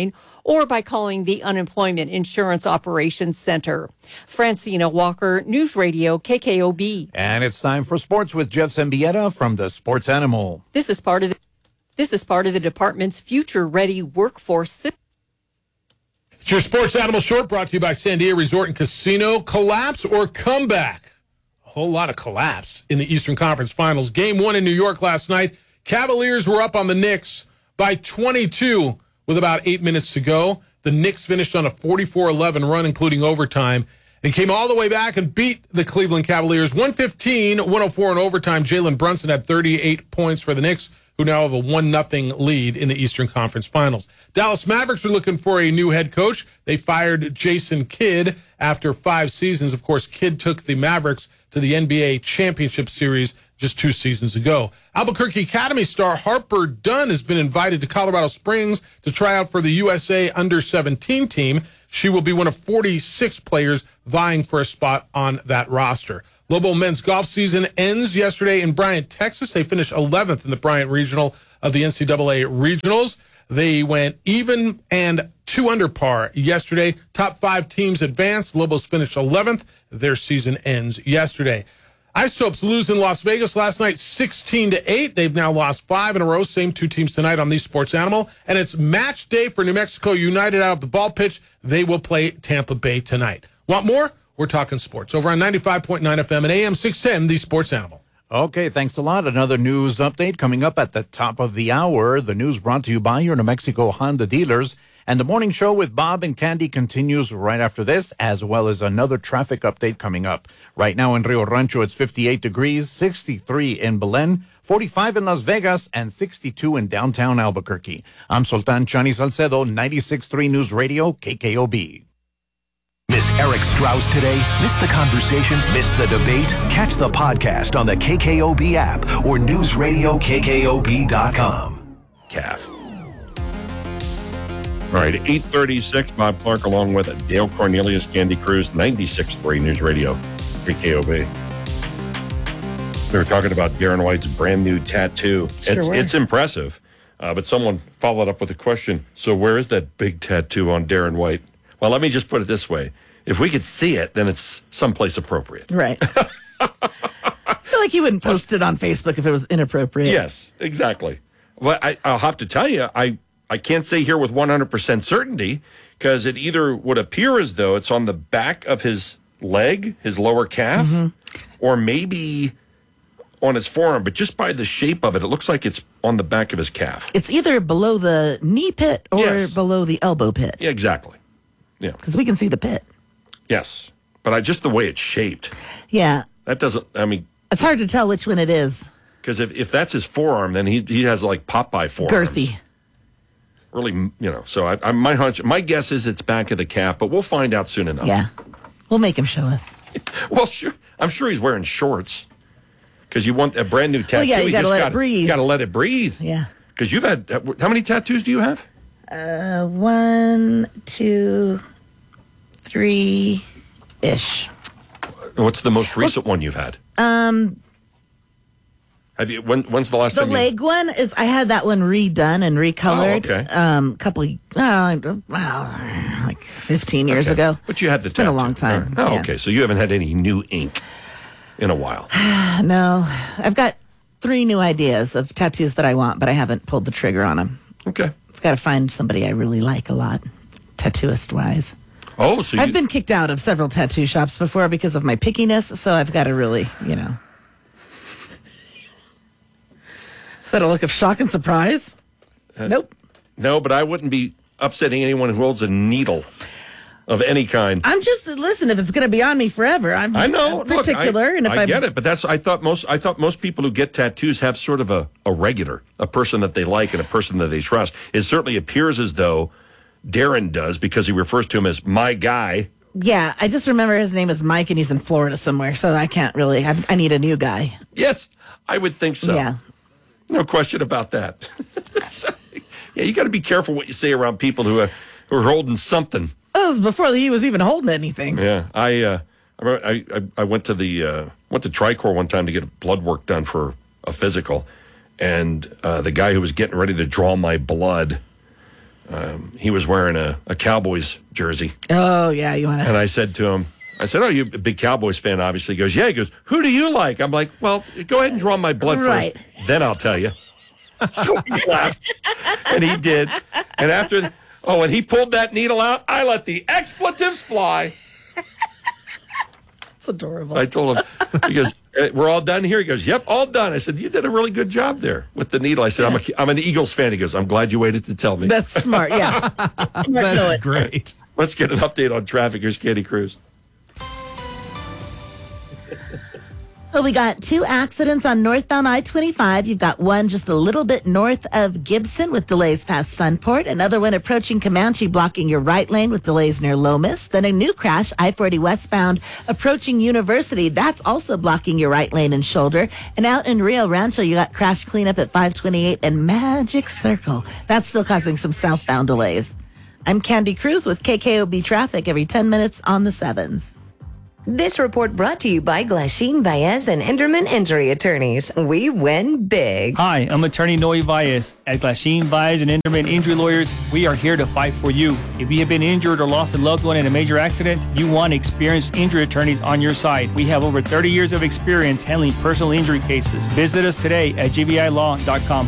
or by calling the Unemployment Insurance Operations Center. Francina Walker, News Radio K K O B. And it's time for sports with Jeff Zambietta from the Sports Animal. This is part of the, this is part of the department's future-ready workforce system. It's your Sports Animal Short, brought to you by Sandia Resort and Casino. Collapse or comeback? A whole lot of collapse in the Eastern Conference Finals. Game one in New York last night. Cavaliers were up on the Knicks by twenty-two with about eight minutes to go. The Knicks finished on a forty-four eleven run, including overtime. They came all the way back and beat the Cleveland Cavaliers one fifteen one oh four in overtime. Jalen Brunson had thirty-eight points for the Knicks, who now have a one nothing lead in the Eastern Conference Finals. Dallas Mavericks are looking for a new head coach. They fired Jason Kidd after five seasons. Of course, Kidd took the Mavericks to the N B A Championship Series just two seasons ago. Albuquerque Academy star Harper Dunn has been invited to Colorado Springs to try out for the U S A under seventeen team. She will be one of forty-six players vying for a spot on that roster. Lobo men's golf season ends yesterday in Bryant, Texas. They finished eleventh in the Bryant Regional of the N C double A Regionals. They went even and two under par yesterday. Top five teams advanced. Lobos finished eleventh. Their season ends yesterday. Isotopes lose in Las Vegas last night sixteen to eight. They've now lost five in a row. Same two teams tonight on the Sports Animal. And it's match day for New Mexico United out of the ball pitch. They will play Tampa Bay tonight. Want more? We're talking sports. Over on ninety-five point nine F M and A M six ten, the Sports Animal. Okay, thanks a lot. Another news update coming up at the top of the hour. The news brought to you by your New Mexico Honda dealers. And the morning show with Bob and Candy continues right after this, as well as another traffic update coming up. Right now in Rio Rancho, it's fifty-eight degrees, sixty-three in Belen, forty-five in Las Vegas, and sixty-two in downtown Albuquerque. I'm Sultan Chani Salcedo, ninety-six point three News Radio, K K O B. Miss Eric Strauss today? Miss the conversation? Miss the debate? Catch the podcast on the K K O B app or news radio K K O B dot com. Calf. All right, eight thirty-six, Bob Clark along with Dale Cornelius, Candy Cruz, ninety-six point three News Radio, K K O B. We were talking about Darren White's brand new tattoo. Sure it's, were. it's impressive, uh, but someone followed up with a question. So where is that big tattoo on Darren White? Well, let me just put it this way. If we could see it, then it's someplace appropriate. Right. I feel like you wouldn't post it on Facebook if it was inappropriate. Yes, exactly. Well, I, I'll have to tell you, I, I can't say here with one hundred percent certainty because it either would appear as though it's on the back of his leg, his lower calf, Mm-hmm. or maybe on his forearm, but just by the shape of it, it looks like it's on the back of his calf. It's either below the knee pit or Yes. below the elbow pit. Yeah, exactly. Yeah. Because we can see the pit. Yes. But I just the way it's shaped. Yeah. That doesn't, I mean, It's hard to tell which one it is. because if, if that's his forearm, then he he has like Popeye forearms. Girthy. Really, you know, so I, I my hunch, my guess is it's back of the calf, but we'll find out soon enough. Yeah. We'll make him show us. Well, sure. I'm sure he's wearing shorts because you want a brand new tattoo. Well, yeah, you gotta just let it gotta, breathe. You got to let it breathe. Yeah. Because you've had, how many tattoos do you have? Uh, one, two, three ish. What's the most recent one you've had? Um, Have you? When, when's the last the time? leg one is I had that one redone and recolored. Oh, okay. Um, couple, oh, wow, like fifteen years Okay. ago. But you had the It's been a tattoo. long time. Oh, Yeah. okay. So you haven't had any new ink in a while. No, I've got three new ideas of tattoos that I want, but I haven't pulled the trigger on them. Okay. I've got to find somebody I really like a lot, tattooist wise. Oh, so you, I've been kicked out of several tattoo shops before because of my pickiness, so I've got to really, you know. Is that a look of shock and surprise? Uh, Nope. No, but I wouldn't be upsetting anyone who holds a needle of any kind. I'm just listen. If it's going to be on me forever, I'm I know. I'm particular, Look, I, and if I I'm, get it, but that's I thought most I thought most people who get tattoos have sort of a, a regular, a person that they like and a person that they trust. It certainly appears as though Darren does because he refers to him as my guy. yeah, I just remember his name is Mike, and he's in Florida somewhere, so I can't really. I, I need a new guy. Yes, I would think so. Yeah. No question about that. Yeah, you got to be careful what you say around people who are, who are holding something. That was before he was even holding anything. Yeah, I uh, I, remember I, I I went to the uh, went to Tricor one time to get blood work done for a physical, and uh, the guy who was getting ready to draw my blood um, he was wearing a, a Cowboys jersey. Oh, yeah, you want to. And I said to him, I said, oh, you're a big Cowboys fan, obviously. He goes, yeah. He goes, who do you like? I'm like, well, go ahead and draw my blood right. first. Then I'll tell you. So he laughed, and he did. And after, oh, and he pulled that needle out, I let the expletives fly. It's adorable. I told him, he goes, we're all done here? He goes, yep, all done. I said, you did a really good job there with the needle. I said, I'm, a, I'm an Eagles fan. He goes, I'm glad you waited to tell me. That's smart, yeah. Smart That's great. Let's get an update on traffic. Here's Candy Cruz. Well, we got two accidents on northbound I twenty-five. You've got one just a little bit north of Gibson with delays past Sunport. Another one approaching Comanche blocking your right lane with delays near Lomas. Then a new crash, I forty westbound approaching University. That's also blocking your right lane and shoulder. And out in Rio Rancho, you got crash cleanup at five twenty-eight and Magic Circle. That's still causing some southbound delays. I'm Candy Cruz with K K O B Traffic every ten minutes on the sevens. This report brought to you by Glasheen, Baez, and Enderman Injury Attorneys. We win big. Hi, I'm attorney Noe Baez. At Glasheen, Baez, and Enderman Injury Lawyers, we are here to fight for you. If you have been injured or lost a loved one in a major accident, you want experienced injury attorneys on your side. We have over thirty years of experience handling personal injury cases. Visit us today at g v i law dot com.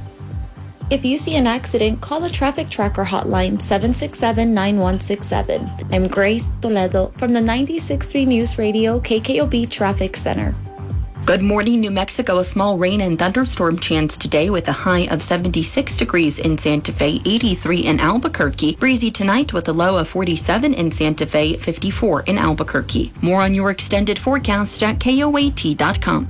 If you see an accident, call the Traffic Tracker hotline seven six seven, nine one six seven. I'm Grace Toledo from the ninety-six point three News Radio K K O B Traffic Center. Good morning, New Mexico. A small rain and thunderstorm chance today with a high of seventy-six degrees in Santa Fe, eighty-three in Albuquerque. Breezy tonight with a low of forty-seven in Santa Fe, fifty-four in Albuquerque. More on your extended forecast at K O A T dot com.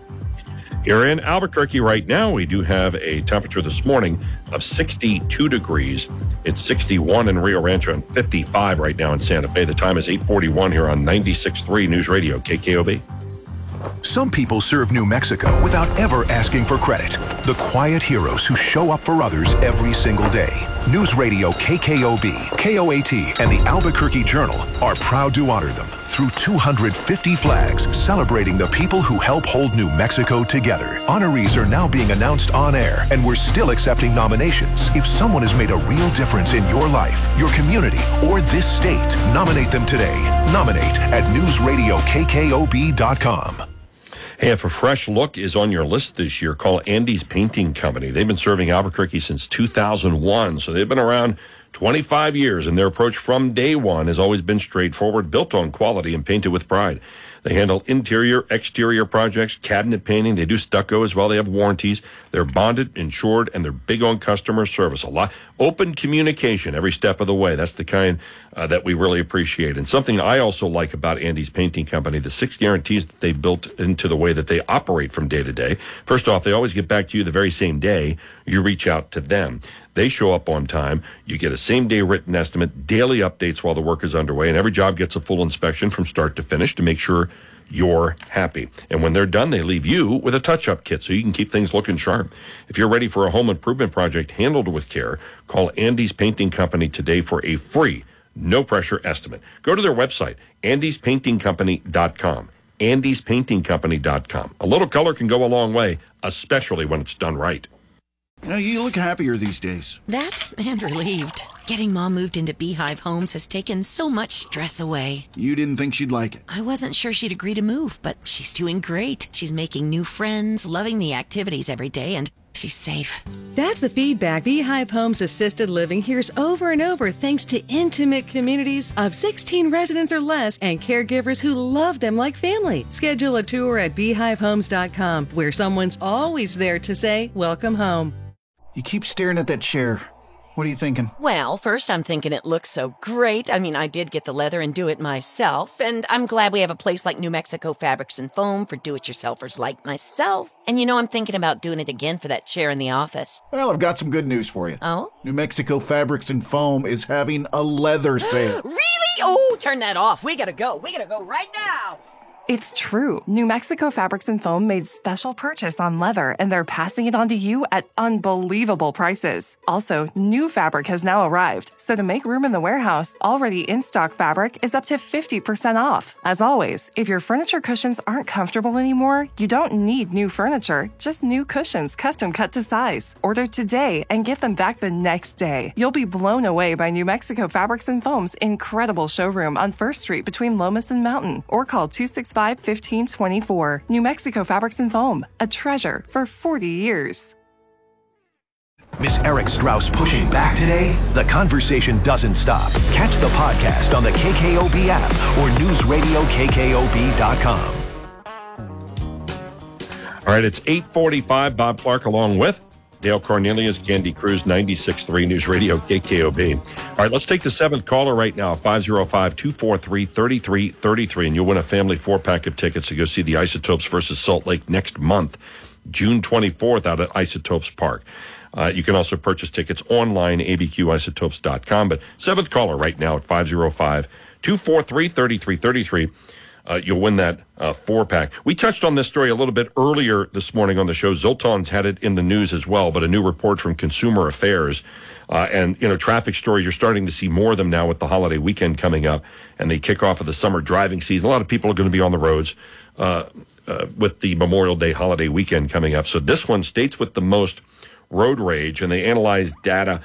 Here in Albuquerque right now, we do have a temperature this morning of sixty-two degrees. It's sixty-one in Rio Rancho and fifty-five right now in Santa Fe. The time is eight forty-one here on ninety-six point three News Radio, K K O B. Some people serve New Mexico without ever asking for credit. The quiet heroes who show up for others every single day. News Radio K K O B, K O A T, and the Albuquerque Journal are proud to honor them through two hundred fifty flags celebrating the people who help hold New Mexico together. Honorees are now being announced on air, and we're still accepting nominations. If someone has made a real difference in your life, your community, or this state, nominate them today. Nominate at news radio K K O B dot com. Hey, if a fresh look is on your list this year, call Andy's Painting Company. They've been serving Albuquerque since two thousand one, so they've been around twenty-five years, and their approach from day one has always been straightforward, built on quality, and painted with pride. They handle interior, exterior projects, cabinet painting. They do stucco as well. They have warranties. They're bonded, insured, and they're big on customer service. A lot open communication every step of the way. That's the kind uh, that we really appreciate. And something I also like about Andy's Painting Company, the six guarantees that they built into the way that they operate from day to day. First off, they always get back to you the very same day you reach out to them. They show up on time. You get a same-day written estimate, daily updates while the work is underway, and every job gets a full inspection from start to finish to make sure you're happy. And when they're done, they leave you with a touch-up kit so you can keep things looking sharp. If you're ready for a home improvement project handled with care, call Andy's Painting Company today for a free, no-pressure estimate. Go to their website, andys painting company dot com. andys painting company dot com. A little color can go a long way, especially when it's done right. You know, you look happier these days. That and relieved. Getting Mom moved into Beehive Homes has taken so much stress away. You didn't think she'd like it. I wasn't sure she'd agree to move, but she's doing great. She's making new friends, loving the activities every day, and she's safe. That's the feedback Beehive Homes Assisted Living hears over and over thanks to intimate communities of sixteen residents or less and caregivers who love them like family. Schedule a tour at beehive homes dot com, where someone's always there to say, welcome home. You keep staring at that chair. What are you thinking? Well, first I'm thinking it looks so great. I mean, I did get the leather and do it myself, and I'm glad we have a place like New Mexico Fabrics and Foam for do-it-yourselfers like myself. And you know, I'm thinking about doing it again for that chair in the office. Well, I've got some good news for you. Oh? New Mexico Fabrics and Foam is having a leather sale. Really? Oh, turn that off. We gotta go. We gotta go right now. It's true. New Mexico Fabrics and Foam made special purchase on leather, and they're passing it on to you at unbelievable prices. Also, new fabric has now arrived, so to make room in the warehouse, already in-stock fabric is up to fifty percent off. As always, if your furniture cushions aren't comfortable anymore, you don't need new furniture, just new cushions custom cut to size. Order today and get them back the next day. You'll be blown away by New Mexico Fabrics and Foam's incredible showroom on First Street between Lomas and Mountain, or call two six five, one five two four. New Mexico Fabrics and Foam, a treasure for forty years. Miss Eric Strauss pushing back today? The conversation doesn't stop. Catch the podcast on the K K O B app or news radio K K O B dot com. All right, it's eight forty-five. Bob Clark along with Dale Cornelius, Candy Cruz, ninety-six point three News Radio, K K O B. All right, let's take the seventh caller right now, five oh five, two four three, three three three three, and you'll win a family four-pack of tickets to go see the Isotopes versus Salt Lake next month, June twenty-fourth, out at Isotopes Park. Uh, you can also purchase tickets online, a b q isotopes dot com. But seventh caller right now at five oh five, two four three, three three three three. Uh, you'll win that uh, four-pack. We touched on this story a little bit earlier this morning on the show. Zoltan's had it in the news as well, but a new report from Consumer Affairs. Uh, and, you know, traffic stories, you're starting to see more of them now with the holiday weekend coming up and the kickoff of the summer driving season. A lot of people are going to be on the roads uh, uh, with the Memorial Day holiday weekend coming up. So this one, states with the most road rage, and they analyzed data